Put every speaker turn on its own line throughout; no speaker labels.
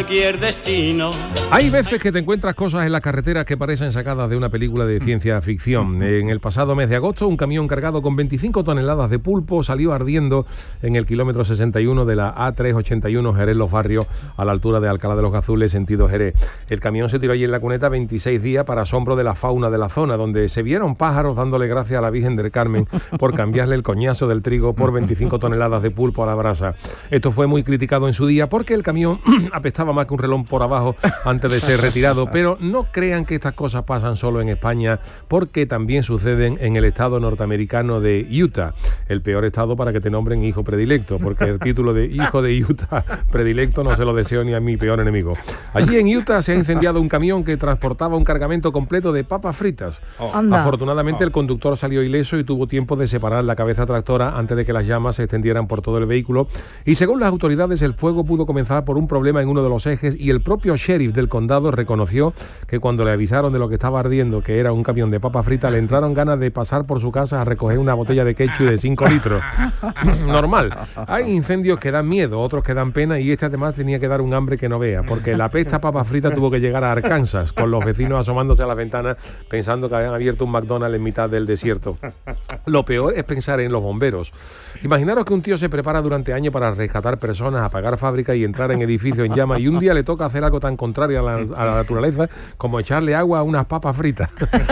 cualquier destino.
Hay veces que te encuentras cosas en la carretera que parecen sacadas de una película de ciencia ficción. En el pasado mes de agosto, un camión cargado con 25 toneladas de pulpo salió ardiendo en el kilómetro 61 de la A381 Jerez-Los Barrios, a la altura de Alcalá de los Gazules, sentido Jerez. El camión se tiró allí en la cuneta 26 días para asombro de la fauna de la zona, donde se vieron pájaros dándole gracias a la Virgen del Carmen por cambiarle el coñazo del trigo por 25 toneladas de pulpo a la brasa. Esto fue muy criticado en su día porque el camión apestaba más que un reloj por abajo antes de ser retirado, pero no crean que estas cosas pasan solo en España, porque también suceden en el estado norteamericano de Utah, el peor estado para que te nombren hijo predilecto, porque el título de hijo de Utah predilecto no se lo deseo ni a mi peor enemigo. Allí en Utah se ha incendiado un camión que transportaba un cargamento completo de papas fritas. Afortunadamente el conductor salió ileso y tuvo tiempo de separar la cabeza tractora antes de que las llamas se extendieran por todo el vehículo, y según las autoridades el fuego pudo comenzar por un problema en uno de los ejes, y el propio sheriff del condado reconoció que cuando le avisaron de lo que estaba ardiendo, que era un camión de papas fritas, le entraron ganas de pasar por su casa a recoger una botella de ketchup de 5 litros. Normal. Hay incendios que dan miedo, otros que dan pena, y este además tenía que dar un hambre que no vea, porque la pesta papas fritas tuvo que llegar a Arkansas, con los vecinos asomándose a las ventanas pensando que habían abierto un McDonald's en mitad del desierto. Lo peor es pensar en los bomberos. Imaginaros que un tío se prepara durante años para rescatar personas, apagar fábricas y entrar en edificios en llamas, y un día le toca hacer algo tan contrario a la naturaleza como echarle agua a unas papas fritas.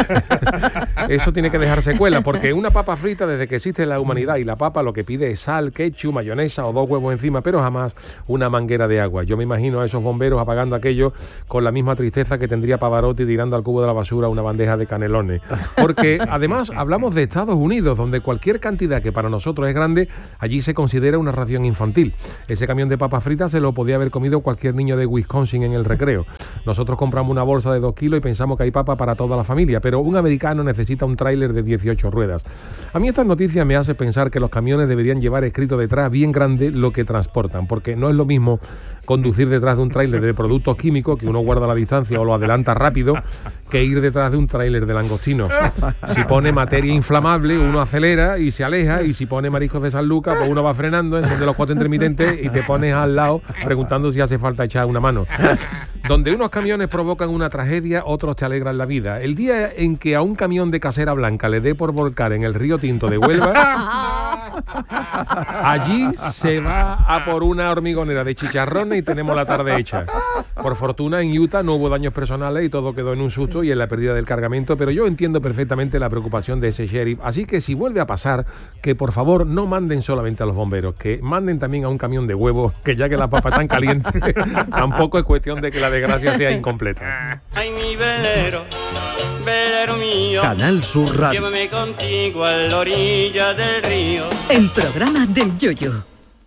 Eso tiene que dejar secuela, porque una papa frita, desde que existe la humanidad y la papa, lo que pide es sal, ketchup, mayonesa o 2 huevos encima, pero jamás una manguera de agua. Yo me imagino a esos bomberos apagando aquello con la misma tristeza que tendría Pavarotti tirando al cubo de la basura una bandeja de canelones. Porque además hablamos de Estados Unidos, donde cualquier cantidad que para nosotros es grande, allí se considera una ración infantil. Ese camión de papas fritas se lo podía haber comido cualquier niño de Wisconsin en el recreo. Nosotros compramos una bolsa de 2 kilos y pensamos que hay papa para toda la familia, pero un americano necesita un tráiler de 18 ruedas. A mí estas noticias me hacen pensar que los camiones deberían llevar escrito detrás bien grande lo que transportan, porque no es lo mismo conducir detrás de un tráiler de productos químicos, que uno guarda la distancia o lo adelanta rápido, que ir detrás de un tráiler de langostinos. Si pone materia inflamable, uno acelera y se aleja, y si pone mariscos de San Lucas, pues uno va frenando, enciende los 4 intermitentes y te pones al lado preguntando si hace falta echar una mano. Donde unos camiones provocan una tragedia, otros te alegran la vida. El día en que a un camión de Casera Blanca le dé por volcar en el río Tinto de Huelva, allí se va a por una hormigonera de chicharrones y tenemos la tarde hecha. Por fortuna en Utah no hubo daños personales y todo quedó en un susto y en la pérdida del cargamento, pero yo entiendo perfectamente la preocupación de ese sheriff, así que si vuelve a pasar, que por favor no manden solamente a los bomberos, que manden también a un camión de huevos, que ya que las papas están calientes, tampoco es cuestión de que la desgracia sea incompleta.
Ay, mi velero, velero mío,
Canal Sur Radio.
llévame contigo a la orilla del río.
El programa del Yoyo.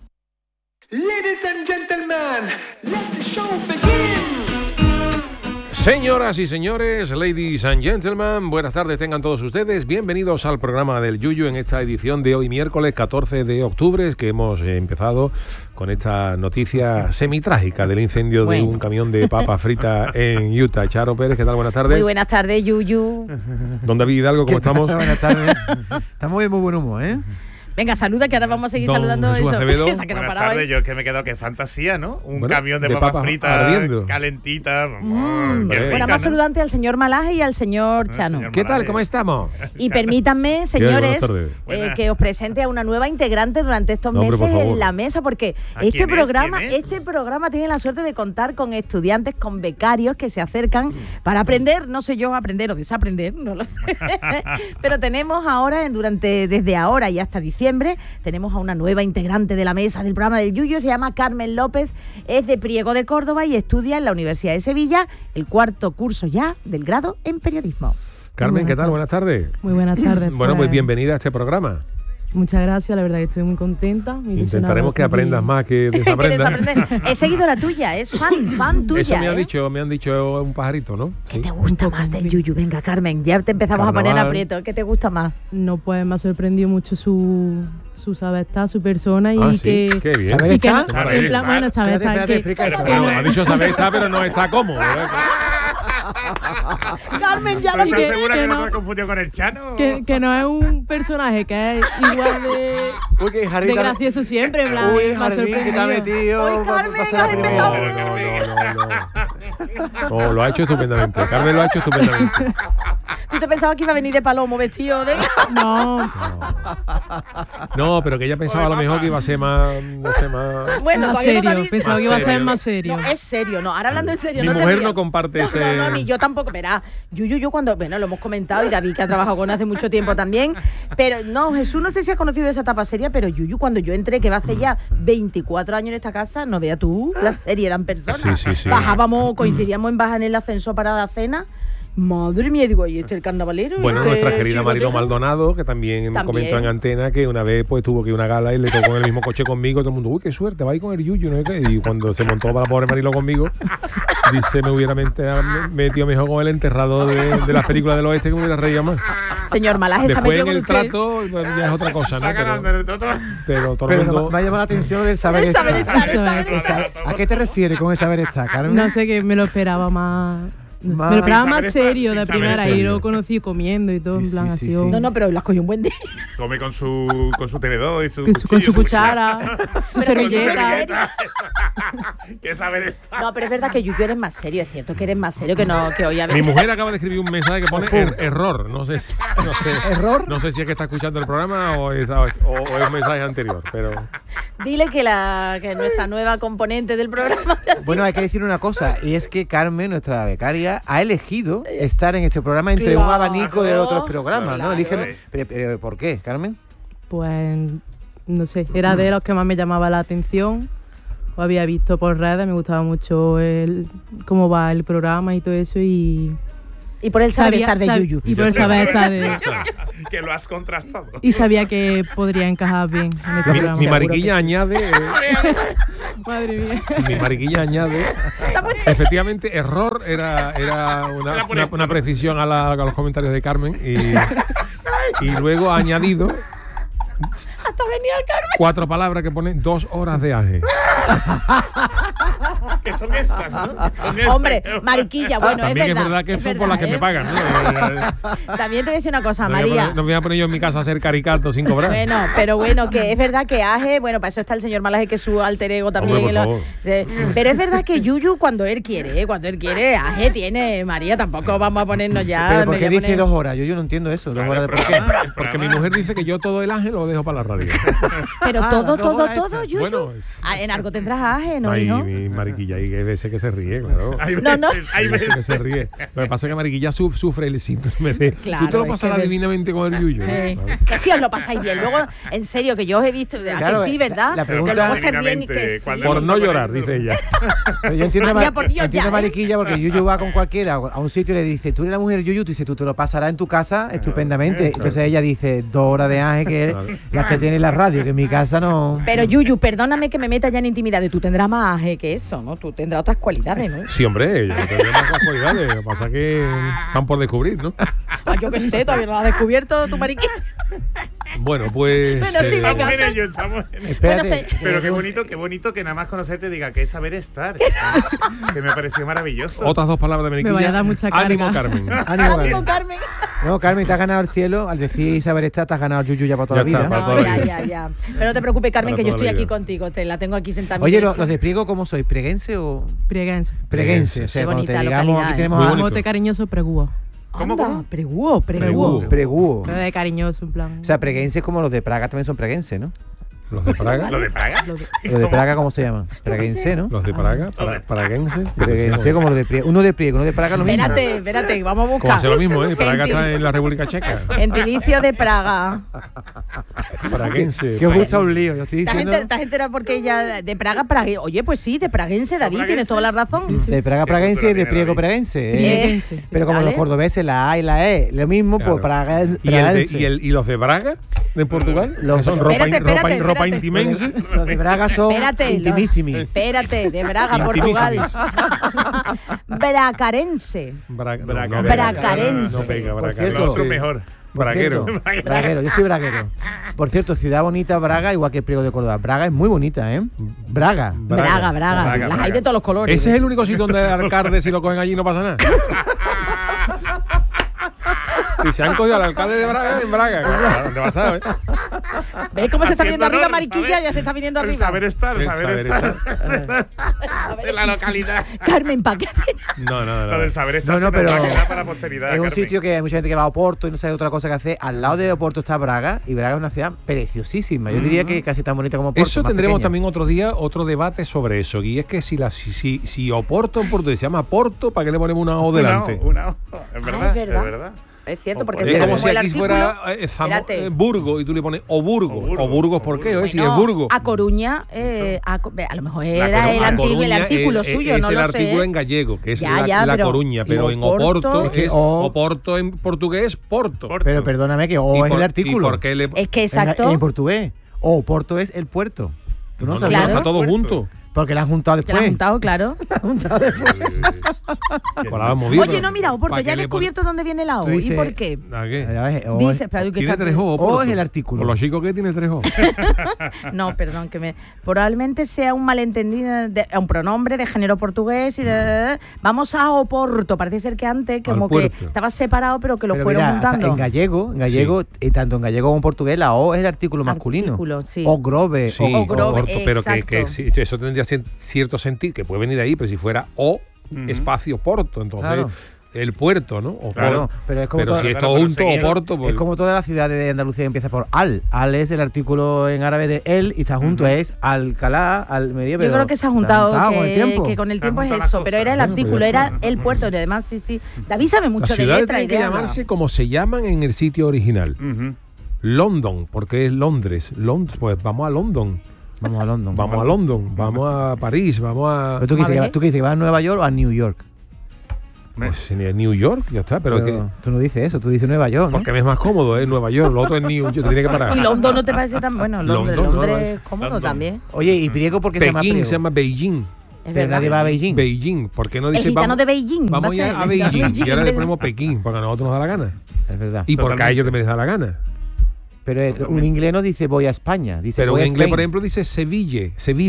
Ladies and gentlemen, let the show begin.
Señoras y señores, ladies and gentlemen, buenas tardes tengan todos ustedes. Bienvenidos al programa del Yuyu en esta edición de hoy miércoles 14 de octubre, que hemos empezado con esta noticia semitrágica del incendio de un camión de papas fritas en Utah. Charo Pérez, ¿qué tal? Buenas tardes.
Muy buenas tardes, Yuyu.
Don David Hidalgo, ¿cómo estamos?
Buenas tardes. Estamos de muy buen humor, ¿eh?
Venga, saluda, que ahora vamos a seguir
Don
saludando
Jesús
eso.
Acevedo.
Se ha quedado
Buenas
parado
tardes,
ahí.
yo es que me he quedado, qué fantasía, ¿no? Un
Bueno,
camión de
de
papas
papas
fritas
ardiendo.
calentitas. Qué
Bueno,
rica,
más
¿no?
saludante al señor Malaje y al señor Chano.
señor
¿Qué tal?
Malaje.
¿Cómo estamos?
Y permítanme,
Buenas
señores,
tardes.
que os presente a una nueva integrante durante estos
No, hombre,
meses
por favor.
en la mesa, porque
¿A quién es?
este programa tiene la suerte de contar con estudiantes, con becarios que se acercan para aprender, no sé yo, aprender o desaprender, no lo sé. Pero tenemos ahora, desde ahora y hasta diciembre, tenemos a una nueva integrante de la mesa del programa del Yuyu. Se llama Carmen López, es de Priego de Córdoba y estudia en la Universidad de Sevilla el 4º curso ya del grado en periodismo.
Carmen, ¿qué tal? Buenas tardes.
Muy buenas tardes.
Bueno, pues bienvenida a este programa.
Muchas gracias, la verdad que estoy muy contenta.
Intentaremos que aprendas más que desaprendas.
Es seguidora tuya, es fan tuya.
Eso
¿eh?
me han dicho un pajarito, ¿no?
¿Qué te gusta más del Yuyu? Venga, Carmen, ya te empezamos a poner en aprieto. ¿Qué te gusta más?
No, pues me ha sorprendido mucho su saber estar, su persona y
Ah, sí,
que...
qué bien.
¿Saber
y que
estar?
en plan, bueno, saber estar,
Espérate,
que...
explica eso.
Bueno, ha dicho saber estar, pero no está cómodo.
Carmen, ya
¿Pero
lo
estás
que...
segura
que
que no
no-
te has confundido con el Chano?
Que no es un personaje que es igual
Uy, que
de
Jardín.
gracioso siempre, en plan,
Uy,
me ha
Jardín, que te ha
sorprendido.
metido.
Uy, Carmen,
para ser la
has
primera.
empezado.
No, lo ha hecho estupendamente. Carmen lo ha hecho estupendamente.
¿Tú te pensabas que iba a venir de palomo vestido de...?
No,
No, pero que ella pensaba a lo mejor que iba a ser más... No sé, más...
Bueno,
más
todavía no te ha
serio.
dicho.
Pensaba
Más
que iba a ser
serio.
más serio.
No, es serio, no. Ahora hablando en serio,
Mi
no te
mujer
rías.
no comparte
No,
ese-
No, ni yo tampoco. Verá, yo cuando... Bueno, lo hemos comentado y David, que ha trabajado con él hace mucho tiempo también. Pero no, Jesús, no sé si has conocido esa etapa seria, pero Yuyu, cuando yo entré, que va hace ya 24 años en esta casa, no vea tú la seriedad en persona.
Sí, sí, sí.
Bajábamos, coincidíamos en bajar en el ascensor para la cena. Madre mía, digo, ¿y este el carnavalero?
Bueno,
¿Este
nuestra
el
querida Marilo
chirigotero?
Maldonado, que también comentó en antena que una vez pues tuvo que ir a una gala y le tocó en el mismo coche conmigo, todo el mundo, uy, qué suerte, va a ir con el Yuyu, ¿no? Y cuando se montó para la pobre Marilo conmigo, dice, me hubiera metido mejor con el enterrado de las películas del oeste, que me hubiera reído más.
Señor Malaje, se ha
Después
metido
en
con
el
usted.
trato pues, ya es otra cosa, ¿no?
Está ganando en el trato.
Pero todo el
Pero
mundo...
me ha llamado la atención lo del saber
El saber
estar.
estar, el saber
Eso
estar.
¿A qué te refieres con el saber estar, Carmen?
No sé, que me lo esperaba más... no sé,
Más-
me lo esperaba
sin
más
saber estar,
serio
sin
de
saber
primera
serio.
y lo conocí comiendo y todo,
Sí,
en plan
sí,
así.
sí, sí.
No, pero las cogió un buen día.
Come con su tenedor y su
Con
cuchillo,
su cuchara, su
Pero que yo
servilleta.
¿Qué saber estar?
No, pero es verdad que Yuyu eres más serio, es cierto que eres más serio que no que hoy a
Mi
veces.
mujer acaba de escribir un mensaje que pone error. No sé,
¿Error?
No sé si es que está escuchando el programa o es un mensaje anterior, pero
Dile que nuestra nueva componente del programa.
Bueno, hay que decir una cosa, y es que Carmen, nuestra becaria, ha elegido estar en este programa entre un
Claro.
abanico de otros programas, ¿no?
Claro.
Elige, pero ¿por qué, Carmen?
Pues, no sé, era de los que más me llamaba la atención. Lo había visto por redes, me gustaba mucho cómo va el programa y todo eso. Y
Y por el saber estar de Yuyu.
Y por el saber estar de...
Que lo has contrastado.
Y sabía que podría encajar bien en este programa.
mi mariquilla añade...
Madre mía.
Mi mariquilla añade. Efectivamente, error era
Era por esto,
una
¿no?
precisión a los comentarios de Carmen. Y luego ha añadido
Hasta venía el Carmen.
4 palabras que pone 2 horas de AGE.
Que son estas, ¿no? Son estas.
Hombre, mariquilla, bueno,
También
es verdad.
que fue por las que me pagan, ¿no?
También te voy a decir una cosa,
No voy a
María.
poner- no voy a poner yo en mi casa a hacer caricato sin cobrar.
Bueno, pero bueno, que es verdad que Aje, bueno, para eso está el señor Malaje, que es su alter ego también.
Hombre, por
en
favor.
Sí. Pero es verdad que Yuyu, cuando él quiere, Aje tiene, María, tampoco vamos a ponernos ya.
¿Pero por
me
qué
voy a
dice
poner-
2 horas? Yo no entiendo eso. 2 horas de por qué.
Porque mi mujer dice que yo todo el ángel lo dejo para la radio.
Pero
Ah,
todo,
las 2
todo,
horas
todo,
extras.
Yuyu.
Bueno,
En algo tendrás Aje, ¿no,
Ay,
hijo?
mi mariquilla, y hay veces que se ríe, claro.
Hay
No, no.
veces, hay
Hay veces que
veces.
se ríe. Lo que pasa es que Mariquilla sufre el síndrome de...
Claro,
Tú te lo
es
pasarás
que-
divinamente con el Yuyu. ¿no? Claro.
Que sí os lo pasáis bien. Luego, en serio, que yo os he visto,
Claro,
que sí, ¿verdad?
la pregunta-
que luego se ríen y
Divinamente,
que sí.
cuando-
Por no llorar, dice ella.
Pero yo entiendo,
María, por Dios,
entiendo
ya,
Mariquilla porque Yuyu va con cualquiera a un sitio y le dice, tú eres la mujer de Yuyu, tú dices, tú te lo pasarás en tu casa estupendamente. Entonces ella dice, 2 horas de ángel que
Claro.
las que tiene en la radio, que en mi casa no...
Pero Yuyu, perdóname que me meta ya en intimidades. Tú tendrás más Aje que eso, ¿no? Tú tendrás otras cualidades, ¿no?
Sí, hombre, yo tengo más cualidades. Lo que pasa es que están por descubrir, ¿no?
Ah, yo qué sé, todavía no lo has descubierto tu mariquilla.
Bueno, pues...
Bueno, sí, venga.
Estamos en ello, estamos en ello.
Espérate,
Bueno, se-
Pero qué bonito que nada más conocerte diga que es saber estar. Que me pareció maravilloso.
Otras 2 palabras de Mariquilla.
Me vaya a dar mucha
Ánimo,
carga.
Carmen.
ánimo,
Ánimo,
Carmen.
Carmen.
No, Carmen, te has ganado el cielo. Al decir saber estar, te has ganado el Yuyu ya para toda
Ya
la
está,
vida.
para
No,
toda la
ya,
vida.
ya. Pero no te preocupes, Carmen,
Para
que yo
toda
estoy
la
aquí
vida.
contigo. Te la tengo aquí sentada. a mi
Oye,
derecha.
los de Priego, ¿cómo sois? ¿Preguense o...?
Prieguense.
Preguense. O
Qué
sea, cuando te
bonita
digamos,
localidad,
aquí
¿eh?
tenemos
Muy
a...
bonito.
Mote cariñoso, pregúo.
¿Cómo,
Anda,
cómo?
Preguo.
Preguo.
Pero de cariñoso, en plan.
O sea, preguense es como los de Praga también son preguense, ¿no?
Los de Praga.
¿Lo de Praga?
Los de Praga, ¿cómo se llaman? Preguense, ¿no?
Los de Praga. Praguenses.
Preguense como los de Priego. Uno de Priego, uno de Praga, lo mismo.
Espérate, vamos a
Como
buscar.
hace lo mismo, ¿eh? Praga está en la República Checa.
Gentilicio de Praga.
Praguense.
Que os gusta un lío, yo estoy diciendo...
¿Estás enterada porque ella de Praga, Oye, pues sí, de praguense, David, tienes toda la razón.
De Praga praguense y de Priego praguense.
Prieguense, sí.
Pero como
Vale.
los cordobeses, la A y la E, lo mismo,
Claro.
pues Praga,
¿Y,
praguense.
y los de Braga, de Portugal?
Los-
Que son ropa,
Espérate,
ropa
espérate.
intimense.
Los de Braga son
Espérate,
intimísimos.
Espérate, de Braga, Portugal. Bracarense. Bracarense.
No pega,
Por
bracarense.
cierto,
Lo otro mejor.
Por
Braguero.
cierto, braguero, yo soy braguero. Por cierto, ciudad bonita Braga, igual que el Priego de Córdoba. Braga es muy bonita, ¿eh? Braga.
Braga. Las hay de todos los colores.
Ese es el único sitio donde el alcalde, si lo cogen allí, no pasa nada. Si se han cogido al alcalde de Braga, en Braga. Claro, ¿dónde va a estar,
¿Ves cómo se está viniendo
Haciendo
arriba
honor,
Mariquilla?
¿sabes?
Ya se está viniendo
El
arriba.
saber estar,
El
saber
saber
estar. De la localidad.
Carmen, ¿para qué?
No.
Lo del saber estar
No,
se
pero
nos va a quedar para la posteridad.
es un
Carmen.
sitio que hay mucha gente que va a Oporto y no sabe otra cosa que hacer. Al lado de Oporto está Braga y Braga es una ciudad preciosísima. Yo diría que casi tan bonita como Oporto.
Eso
más
tendremos
pequeña.
también otro día, otro debate sobre eso. Y es que si Oporto en portugués se llama Porto, ¿para qué le ponemos una O delante?
Una O. Es verdad.
es verdad.
Es verdad.
Es cierto, porque
Es
si
Es
le
como
pongo
si
el
aquí
artículo,
fuera
espérate.
Burgo y tú le pones Oburgo.
Oburgo.
Oburgos, ¿por qué?
Bueno,
Si es Burgo.
A Coruña, a lo mejor era
Coruña.
el,
A
el
Coruña
artículo
es
suyo, no
el
lo
artículo
sé.
en gallego, que es
Ya,
la
pero-
Coruña, pero
y
en
Oporto
Oporto
es que
es
O-
en portugués es Porto.
Pero perdóname que O es el artículo.
¿Y por qué le
Es que exacto.
En portugués. O Oporto es el puerto. ¿Tú no
No,
sabías?
Claro.
está todo
Puerto.
junto?
Porque la han juntado
Que la
después.
han juntado, claro.
Por la movido,
Oye, no, mira, Oporto,
¿para
ya
qué
he
le pon-
descubierto dónde viene la O.
Tú
¿Y
dices-
por qué?
¿A qué?
O
Dice,
es-
espera, que
Tiene
está-
3 O.
O
Oporto.
es el artículo.
Por los chicos que tiene 3 O.
No, perdón, probablemente sea un malentendido, un pronombre de género portugués. Vamos a Oporto. Parece ser que antes como que
puerto.
estaba separado, pero que lo
Pero
fueron
mira, hasta
juntando.
en gallego, tanto en gallego como en portugués, la O es el artículo masculino.
Artículo, sí.
O grove.
Sí,
O grove,
Oporto, pero que
exacto.
sí, eso tendría cierto sentido, que puede venir ahí, pero si fuera O, espacio Porto, entonces
Claro.
el puerto, ¿no? O
Claro,
Porto.
pero es como todo-
si es
claro,
todo
pero
junto,
seguido-
Oporto, pues,
Es como todas las ciudades de Andalucía que empieza por Al. Al es el artículo en árabe de el y está junto, es Alcalá, Almería.
Yo
pero
creo que se ha
está
juntado,
con el tiempo.
que con el
Se ha
tiempo es
juntado
eso,
las
pero
cosas.
era el
Bueno,
artículo,
pues ya
era
está.
el puerto, y además, sí. David sabe mucho
las
de
ciudades
letra y
tienen que
de habla.
llamarse como se llaman en el sitio original.
Ujú.
London, porque es Londres. Pues vamos a London.
Vamos a London.
Vamos a London, vamos a París, vamos a...
Pero tú qué dices,
Vamos a ver.
tú qué dices, que vas a Nueva York o a New York.
Pues en New York, ya está, pero que...
Tú no dices eso, tú dices Nueva York, ¿no?
Porque me es más cómodo, Nueva York, lo otro es New York, tiene que parar.
Y London no te parece tan bueno. Londres,
London, no,
Londres
no,
es cómodo
London.
también.
Oye, ¿y Priego por qué se llama
Pekín
Priego?
se llama Beijing.
Es
Pero
verdad.
nadie va a Beijing.
Beijing, ¿por qué no
El
dice
gitano de Beijing.
vamos
va a ser,
a
el
Beijing?
gitano de
Y ahora
en
le
vez de-
ponemos Pekín, porque a nosotros nos da la gana.
Es verdad.
Y porque a
Totalmente.
ellos también les da la gana.
Pero un inglés no dice voy a España, dice
Pero
voy
en
a
inglés,
Spain.
por ejemplo, dice Seville.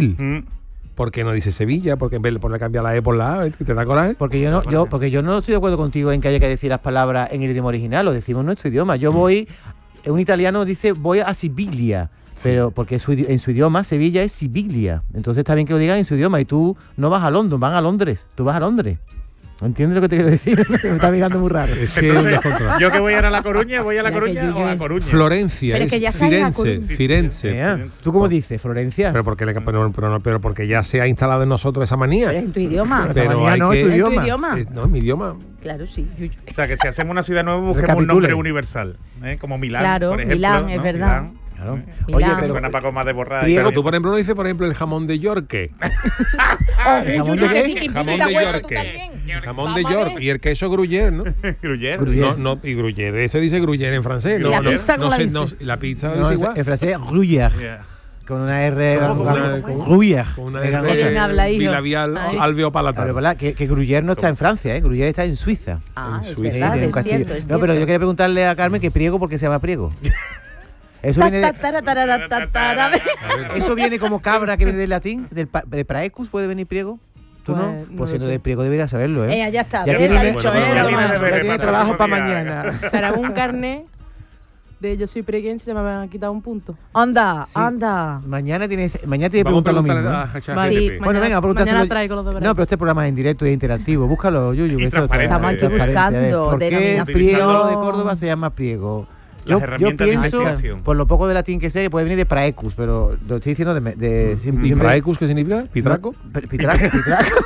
¿Por qué no dice Sevilla? Porque en vez de ponerle cambiar la E por la A, ¿te da coraje?
Porque yo no estoy de acuerdo contigo en que haya que decir las palabras en el idioma original, lo decimos en nuestro idioma. Yo voy, un italiano dice voy a Siviglia, pero porque en su idioma Sevilla es Siviglia. Entonces está bien que lo digan en su idioma y tú no vas a London, van a Londres. Tú vas a Londres. ¿Entiendes lo que te quiero decir? Me está mirando muy raro.
Es que es un
Entonces,
descontrol.
yo que voy a ir a La Coruña, ¿voy a La
Ya que
Coruña
yo-
o a Coruña?
Florencia,
Pero es que ya
es
está en La
Firenze,
Coruña.
Firenze.
Mira, ¿tú cómo dices, Florencia?
Pero porque ya se ha instalado en nosotros esa manía.
Pero es en tu idioma.
Esa manía
hay
no, es tu
¿Es tu
idioma.
idioma?
No, es mi idioma.
Claro, sí.
O sea, que si hacemos una ciudad nueva, busquemos un
Recapitule.
nombre universal. Como Milán,
Claro,
por ejemplo.
Milán, es
¿no?
verdad.
Milán.
Claro.
Milán.
Oye,
Pero-
pero
Suena para más de borrar.
Priego,
Pero tú, por ejemplo, no dices, por ejemplo, el jamón de York.
¿jamón de qué?
Jamón de York. Jamón de York. Y el queso Gruyère, ¿no?
Gruyère.
Gruyère.
Y Gruyère, se dice Gruyère en francés.
¿Y la pizza cómo la dice?
La pizza la
No,
dice
en,
igual.
en francés, Gruyère.
Yeah.
Con una R.
¿Cómo?
Gruyère.
Con una
Venga,
R
cosa.
¿Quién habla, hijo?
bilabial
Ay.
alveopalatal.
Pero verdad, que Gruyère no está en Francia, Gruyère está en Suiza.
Ah,
En
es
Suiza.
verdad,
tiene un
es
castillo.
cierto, es
No, pero yo
cierto.
quería preguntarle a Carmen que Priego, ¿por qué se llama Priego? Eso viene, eso viene como cabra que viene del latín, de praecus, ¿puede venir Priego? ¿Tú
Pues,
no?
no
Pues
lo
siendo
sé.
de Priego deberías saberlo, ¿eh?
Ya está.
Ya
¿ves?
tiene-
Ha dicho,
bueno,
¿eh?
ya
Ya
Toma.
tiene, ya tiene trabajo para
día.
mañana.
Será un carnet de yo soy preguense, ya me han quitado un punto.
Anda,
Sí.
anda.
Mañana tiene que
Vamos a
preguntar lo mismo.
preguntarle
¿eh?
a ChatGPT.
Vale.
Sí,
Bueno,
Mañana-
venga, pregúntaselo.
mañana traigo los de
No,
Braga.
pero este programa es en directo y es interactivo. Búscalo, Yuyu. que eso
transparente.
Estamos aquí
transparente, a ver.
buscando
¿Por qué
denominación.
Priego de Córdoba se llama Priego?
Las
Yo
herramientas de
pienso,
investigación.
por lo poco de latín que sé, que puede venir de praecus, pero lo estoy diciendo de
¿Y
siempre-
praecus qué significa? ¿Pitraco?
Pitraco.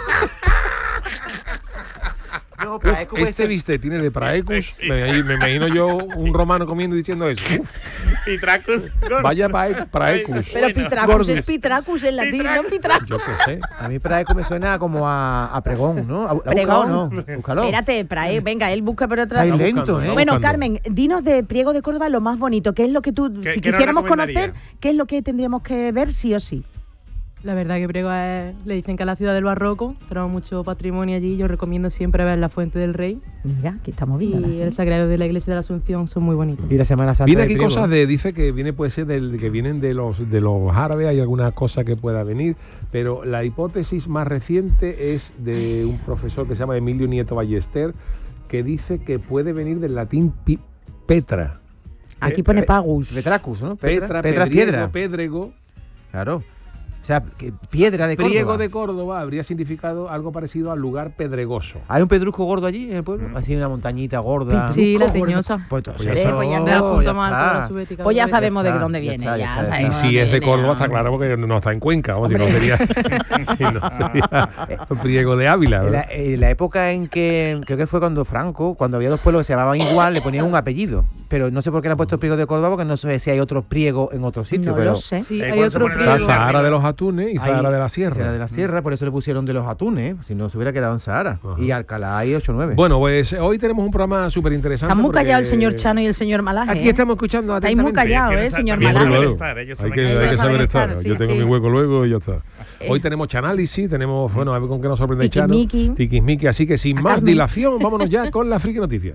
No, praecus puede
Este
ser-
viste tiene de praecus. Me imagino yo un romano comiendo y diciendo eso. Uf,
Pitracus.
vaya praecus.
Pero Pitracus
Gordus.
es Pitracus en latín, no Pitracus.
Yo qué sé.
A mí praecus me suena como a pregón, ¿no? ¿La has buscado o
Pregón.
no? Búscalo.
Espérate, venga, él busca por otra.
Estáis
Está
lento,
buscando,
¿eh?
está
Bueno,
buscando.
Carmen, dinos de Priego de Córdoba lo más bonito. ¿Qué es lo que tú,
¿Qué-
si
qué nos
quisiéramos conocer,
recomendaría?
qué es lo que tendríamos que ver sí o sí?
La verdad que Priego es, le dicen que es la ciudad del barroco, tenemos mucho patrimonio allí, yo recomiendo siempre ver la Fuente del Rey
Mira, aquí estamos
y
viendo.
el sagrario de la iglesia de la Asunción, son muy bonitos.
Y la Semana Santa
Viene
de
aquí
Priego.
cosas dice que viene, puede ser que vienen de los árabes, hay alguna cosa que pueda venir, pero la hipótesis más reciente es de un profesor que se llama Emilio Nieto Ballester, que dice que puede venir del latín Petra.
Aquí pone Pagus.
Petracus, ¿no?
Petra,
Petra es piedra.
Pedrego.
Claro. O sea, piedra de Córdoba.
Priego de Córdoba habría significado algo parecido al lugar pedregoso.
¿Hay un pedrusco gordo allí en el pueblo? Así una montañita gorda.
Sí, la
Gordo.
Tiñosa.
Pues,
pues ya está.
De la punta
ya
más alta de la
está.
Subbética.
Pues ya
Correcto.
sabemos de
está,
dónde
ya
viene.
está,
Ya
ya está.
sabemos
Y
de
si
dónde
es de
viene,
Córdoba,
¿no?
está claro porque no está en Cuenca, o si no sería, si no sería Priego de Ávila.
En
¿verdad?
la época en que, creo que fue cuando Franco, cuando había dos pueblos que se llamaban igual, le ponían un apellido. Pero no sé por qué le han puesto el Priego de Córdoba, porque no sé si hay otro Priego en otro sitio.
No
pero
lo sé.
Sí,
Ahí
hay
cuando se
otro
pone la
Está
pliego.
Zahara de los Atunes y Zahara
Ahí,
de la Sierra.
Sierra de la Sierra, por eso le pusieron de los Atunes, si no se hubiera quedado en Sahara.
Ajá.
Y Alcalá hay 8-9.
Bueno, pues hoy tenemos un programa súper interesante.
Está muy callado el señor Chano y el señor Malaje.
Aquí estamos escuchando
Estáis muy
atentamente.
callados, señor
También
Malaje.
saben
Claro.
estar, ellos
Hay
saben
que,
estar.
hay que
Ellos
saber
saben
estar.
estar,
Yo
sí,
tengo
sí.
mi hueco luego y ya está. Hoy tenemos Chanálisis, tenemos, bueno, a ver con qué nos sorprende Chano.
Tiquismiqui.
Tiquismiqui. Así que sin
A
más
Carmen.
dilación, vámonos ya con la friki noticia.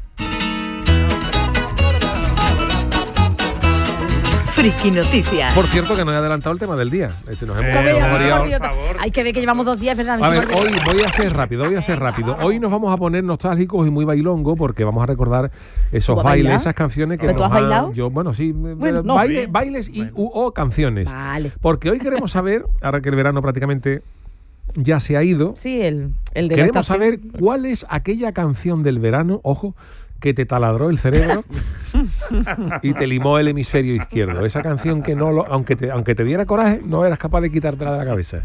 Friki Noticias.
Por cierto, que no he adelantado el tema del día. Nos hemos,
Otra vez,
hemos
a ver,
variado.
por
favor.
Hay que ver que llevamos 2 días, ¿verdad?
A ver, hoy voy a ser rápido. Hoy nos vamos a poner nostálgicos y muy bailongo porque vamos a recordar esos
¿Tú vas a
bailes,
bailar?
esas canciones que
¿Pero tú
nos
has bailado?
Yo, bueno, sí,
Bueno, no.
bailes y o canciones.
Vale.
Porque hoy queremos saber, ahora que el verano prácticamente ya se ha ido,
Sí, el de la
queremos
estación.
saber cuál es aquella canción del verano, ojo, que te taladró el cerebro y te limó el hemisferio izquierdo. Esa canción que no aunque te diera coraje, no eras capaz de quitártela de la cabeza.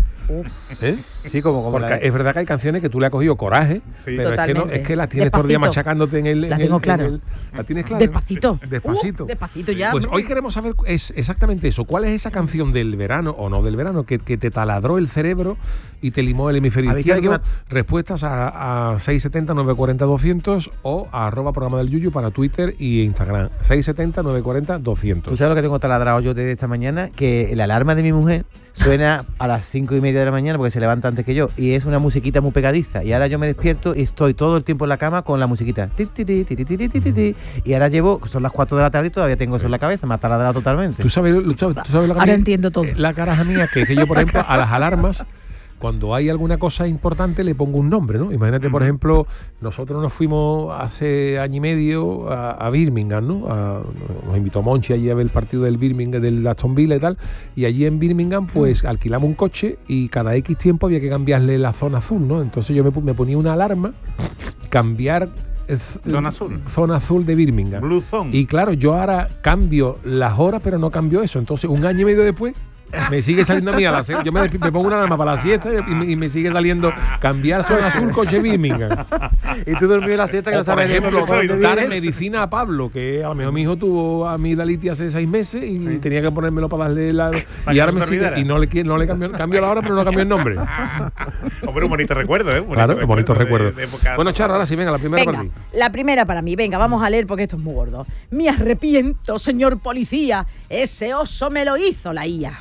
¿Eh?
Sí, como
Porque
la-
es verdad que hay canciones que tú le has cogido coraje,
Sí.
pero
Totalmente.
es que las tienes todo el día
Despacito.
machacándote en el...
La tengo clara.
¿La tienes clara?
Despacito.
Despacito.
Despacito ya.
Pues hoy queremos saber es exactamente eso. ¿Cuál es esa canción del verano o no del verano que te taladró el cerebro y te limó el hemisferio
A ver si
izquierdo?
alguien
Respuestas a 670-940-200 o a @programa del Yuyu para Twitter y Instagram. 670-940-200.
¿Tú sabes lo que tengo taladrado yo desde esta mañana? Que la alarma de mi mujer suena a las 5:30 de la mañana porque se levanta antes que yo y es una musiquita muy pegadiza y ahora yo me despierto y estoy todo el tiempo en la cama con la musiquita Ti, ti, ti, ti, ti, ti, ti, ti, ti. Y ahora son las 4 de la tarde y todavía tengo eso en la cabeza, me ha taladrado totalmente.
¿Tú sabes lo que
Ahora
a mí-
entiendo todo.
La caraja mía, que yo, por ejemplo, a las alarmas, cuando hay alguna cosa importante, le pongo un nombre, ¿no? Imagínate, por ejemplo, nosotros nos fuimos hace año y medio a Birmingham, ¿no? Nos invitó Monchi allí a ver el partido del Birmingham, del Aston Villa y tal, y allí en Birmingham, pues alquilamos un coche y cada X tiempo había que cambiarle la zona azul, ¿no? Entonces yo me ponía una alarma, cambiar...
Zona azul.
Zona azul de Birmingham.
Blue Zone.
Y claro, yo ahora cambio las horas, pero no cambio eso. Entonces, un año y medio después, me sigue saliendo a mí a las 6. Yo me pongo una alarma para la siesta y me sigue saliendo cambiar zona azul, coche Birmingham.
Y tú dormido en la siesta que
O,
no
por
sabes
ejemplo,
por dónde
dar
vienes.
medicina a Pablo, que a lo mejor mi hijo tuvo amigdalitis hace 6 meses y tenía que ponérmelo para darle la...
Para
Y
que
ahora
no
me
se te
sigue,
olvidara.
y no le cambio la hora, pero no cambio el nombre.
Hombre, un bonito recuerdo, ¿eh?
Claro, bonito recuerdo.
de época-
Bueno, Charo, ahora sí, venga, la primera para
Venga,
ti.
la primera para mí. Venga, vamos a leer porque esto es muy gordo. Me arrepiento, señor policía. Ese oso me lo hizo la IA.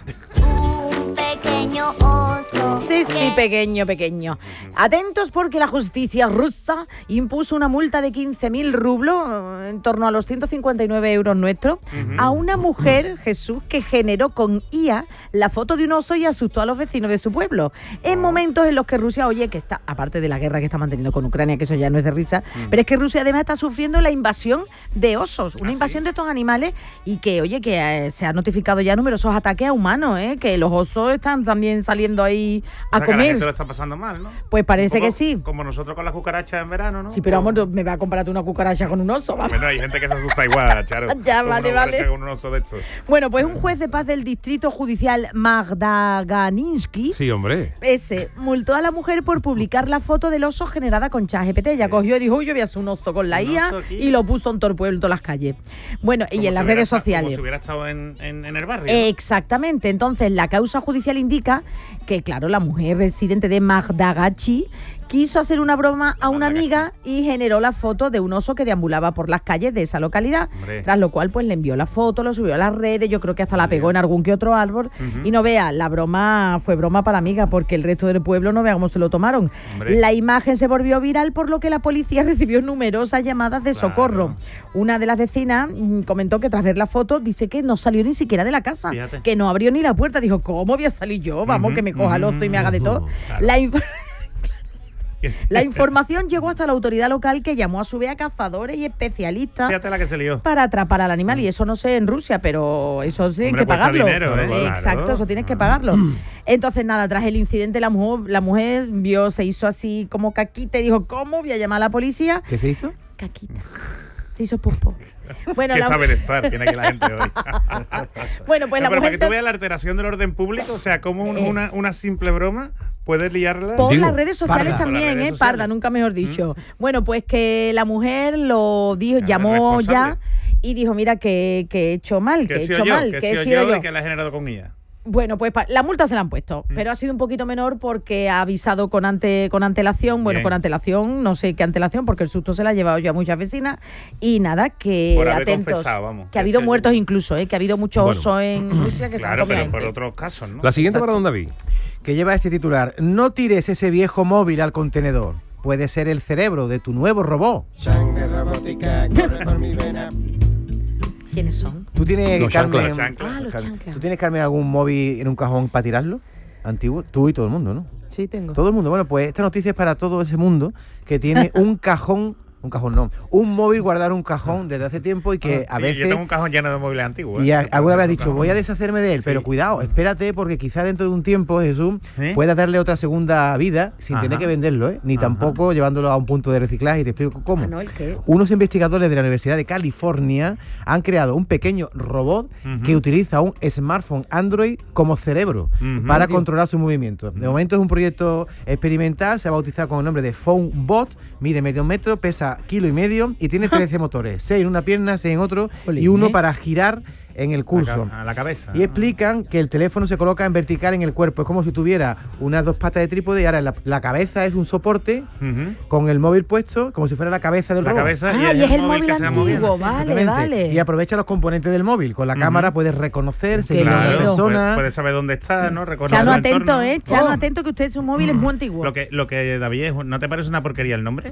Un pequeño oso.
Sí, sí, pequeño. Atentos porque la justicia rusa impuso una multa de 15.000 rublos, en torno a los 159 euros nuestros, a una mujer, Jesús, que generó con IA la foto de un oso y asustó a los vecinos de su pueblo. En momentos en los que Rusia, oye, que está, aparte de la guerra que está manteniendo con Ucrania, que eso ya no es de risa, pero es que Rusia además está sufriendo la invasión de osos, una invasión de estos animales y que, oye, que se ha notificado ya numerosos ataques a humanos, que los osos están también saliendo ahí
O
a
sea, que la
comer.
gente lo está pasando mal, ¿no?
Pues parece
Un poco
que sí.
Como nosotros con las cucarachas en verano, ¿no?
Sí, pero vamos, me va a compararte una cucaracha con un oso, vamos.
Bueno, hay gente que se asusta igual, Charo.
Ya,
Como
vale,
una
vale.
cucaracha con un oso de estos.
Bueno, pues un juez de paz del distrito judicial Magdaganinsky
Sí, hombre.
ese multó a la mujer por publicar la foto del oso generada con ChatGPT. Ella cogió y dijo, uy, yo voy a hacer un oso con la
Un
IA
oso aquí.
y lo puso en todo el pueblo, en todas las calles. Bueno, y
Como
en las
si hubiera
redes
estado-
sociales.
Como si hubiera estado en el barrio. ¿no?
Exactamente. Entonces, la causa judicial indica que, claro, la mujer residente de Magdagachi quiso hacer una broma a una amiga y generó la foto de un oso que deambulaba por las calles de esa localidad.
Hombre.
Tras lo cual, pues le envió la foto, lo subió a las redes, yo creo que hasta la pegó en algún que otro árbol. Y no vea, la broma fue broma para la amiga, porque el resto del pueblo no vea cómo se lo tomaron.
Hombre.
La imagen se volvió viral, por lo que la policía recibió numerosas llamadas de socorro. Una de las vecinas comentó que tras ver la foto, dice que no salió ni siquiera de la casa,
Fíjate.
que no abrió ni la puerta. Dijo, ¿cómo voy a salir yo? Vamos, que me coja el oso y me haga de todo.
Claro.
La inf- La información llegó hasta la autoridad local, que llamó a su vez a cazadores y especialistas
Fíjate la que se lió.
para atrapar al animal. Y eso no sé en Rusia, pero eso tienen
Hombre,
que
cuesta
pagarlo.
dinero, ¿eh? Claro.
Exacto, eso tienes que pagarlo. Entonces, nada, tras el incidente, la mujer se hizo así como caquita y dijo, ¿cómo? Voy a llamar a la policía.
¿Qué se hizo?
Caquita. Se hizo popo. Bueno,
Que saber estar, tiene aquí la gente hoy.
Bueno, pues la
pero para
mujer
que tú veas la alteración del orden público, o sea, como una simple broma puede liarla.
por
Digo,
las redes sociales
parda.
también,
Por las redes sociales.
parda, nunca mejor dicho. Bueno, pues que la mujer lo dijo,
Es
llamó ya
responsable.
y dijo, mira, que he hecho mal, que he
he sido
hecho
yo,
mal,
que
que
he
he
sido
sido
yo
yo.
y que la he generado con ella.
Bueno, pues la multa se la han puesto, pero ha sido un poquito menor porque ha avisado con antelación. Bueno,
Bien.
con antelación, no sé qué antelación, porque el susto se la ha llevado ya a muchas vecinas. Y nada, que
Por haber
atentos.
confesado, vamos.
Que ha habido
Ese-
muertos incluso, que ha habido muchos
Bueno.
osos en Rusia que se han
Claro,
comido
pero por
gente.
otros casos, ¿no?
La siguiente
Exacto.
para don David.
Que lleva este titular: no tires ese viejo móvil al contenedor. Puede ser el cerebro de tu nuevo robot.
¿Quiénes son?
¿Tú tienes,
Los
Carmen,
chanclas.
Chanclas.
Ah, los chanclas.
¿tú tienes, Carmen, algún móvil en un cajón para tirarlo? Antiguo. Tú y todo el mundo, ¿no?
Sí, tengo.
Todo el mundo. Bueno, pues esta noticia es para todo ese mundo que tiene un cajón un móvil guardado en un cajón desde hace tiempo y que a
Sí,
veces...
Yo tengo un cajón lleno de móviles antiguos.
Y
¿eh?
alguna vez has
Un
dicho,
cajón.
voy a deshacerme de él,
Sí.
pero cuidado, espérate, porque quizá dentro de un tiempo, Jesús,
¿Eh?
puedas darle otra segunda vida sin
Ajá.
tener que venderlo, ¿eh? Ni
Ajá.
tampoco llevándolo a un punto de reciclaje, y te explico cómo.
Ah, no, ¿el qué?
Unos investigadores de la Universidad de California han creado un pequeño robot
Ujú.
que utiliza un smartphone Android como cerebro
Ujú.
para controlar sus movimientos. De momento es un proyecto experimental, se ha bautizado con el nombre de PhoneBot, mide medio metro, pesa 1,5 kilos y tiene 13 motores, 6 en una pierna, 6 en otro y uno para girar en el curso.
A la cabeza.
Y explican que el teléfono se coloca en vertical en el cuerpo. Es como si tuviera unas 2 patas de trípode y ahora la cabeza es un soporte
Ujú.
con el móvil puesto como si fuera la cabeza del
La
robot.
cabeza
Ah, y es el móvil
que se va
antiguo,
moviendo.
vale,
Exactamente.
vale.
Y aprovecha los componentes del móvil. Con la cámara puedes reconocer, seguir a la
miedo.
persona.
Puedes saber dónde está, ¿no? Reconocer
Chano,
el
atento,
entorno.
Chano,
Oh.
atento, que usted su móvil es muy antiguo.
Lo que David es, ¿no te parece una porquería el nombre?